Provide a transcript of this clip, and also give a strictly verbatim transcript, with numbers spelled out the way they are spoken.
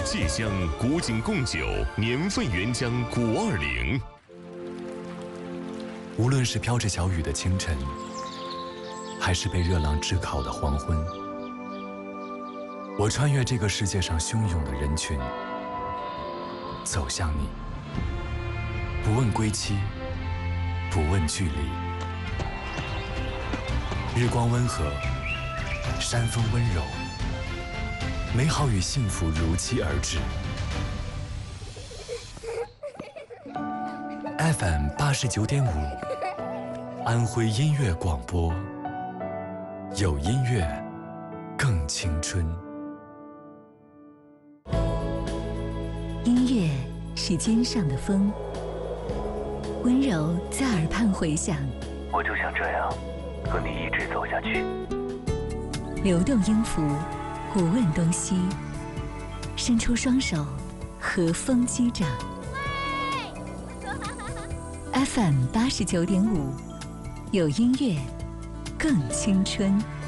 芥香古井贡酒，年份原浆古二零。 无论是飘着小雨的清晨，还是被热浪炙烤的黄昏，我穿越这个世界上汹涌的人群，走向你，不问归期，不问距离。日光温和，山风温柔，美好与幸福如期而至。F M 八十九点五，安徽音乐广播，有音乐，更青春。 音乐是肩上的风，温柔在耳畔回响。 我就想这样和你一直走下去。 流动音符，不问东西，伸出双手，和风击掌。F M 八十九点五，有音乐，更青春。